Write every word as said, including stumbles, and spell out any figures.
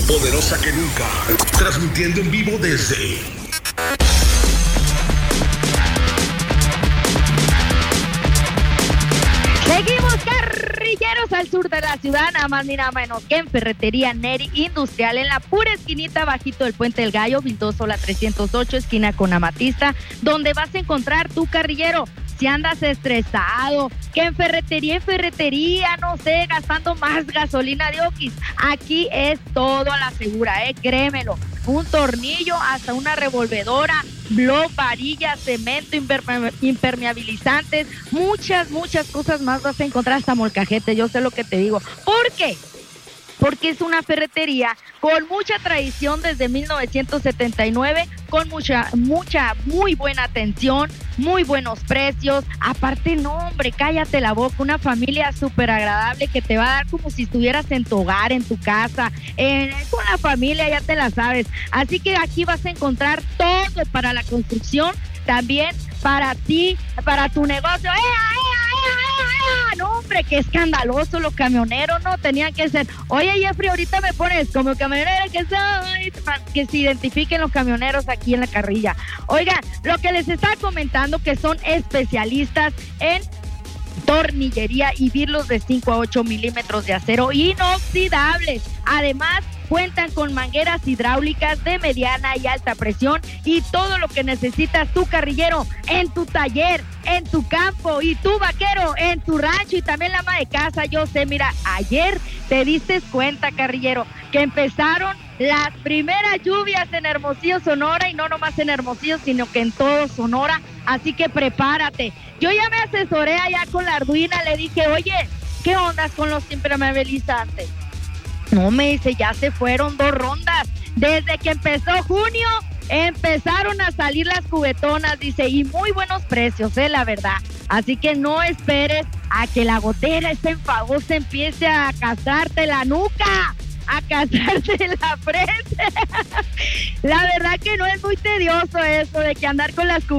poderosa que nunca, transmitiendo en vivo desde... Seguimos, carrilleros, al sur de la ciudad, nada más ni nada menos que en Ferretería Neri Industrial, en la pura esquinita bajito del Puente del Gallo, Vildoso la trescientos ocho, esquina con Amatista, donde vas a encontrar tu carrillero. Si andas estresado, que en ferretería, en ferretería, no sé, gastando más gasolina de oquis, aquí es todo a la segura, eh, créemelo. Un tornillo, hasta una revolvedora, bloc, varilla, cemento, imperme- impermeabilizantes, muchas, muchas cosas más vas a encontrar, hasta molcajete, yo sé lo que te digo. ¿Por qué? Porque es una ferretería con mucha tradición desde mil novecientos setenta y nueve, con mucha, mucha, muy buena atención, muy buenos precios. Aparte, no, hombre, cállate la boca, una familia súper agradable que te va a dar como si estuvieras en tu hogar, en tu casa, en, con la familia, ya te la sabes. Así que aquí vas a encontrar todo para la construcción, también para ti, para tu negocio. ¡Ea, ea, ea, ea, ea! No, hombre, qué escandaloso los camioneros, no tenían que ser. Oye, Jeffrey, ahorita me pones como camionero que soy, que se identifiquen los camioneros aquí en la carrilla. Oigan, lo que les estaba comentando, que son especialistas en tornillería y birlos de cinco a ocho milímetros de acero inoxidables. Además, cuentan con mangueras hidráulicas de mediana y alta presión y todo lo que necesitas tu carrillero en tu taller, en tu campo, y tu vaquero en tu rancho y también la ama de casa. Yo sé, mira, ayer te diste cuenta, carrillero, que empezaron las primeras lluvias en Hermosillo, Sonora, y no nomás en Hermosillo, sino que en todo Sonora, así que prepárate. Yo ya me asesoré allá con la Arduina, le dije, oye, ¿qué ondas con los impermeabilizantes? No, me dice, ya se fueron dos rondas. Desde que empezó junio, empezaron a salir las cubetonas, dice, y muy buenos precios, eh, la verdad. Así que no esperes a que la gotera esa enfadosa empiece a castrarte la nuca, a castrarte la frente. La verdad que no es muy tedioso eso de que andar con las cubetonas.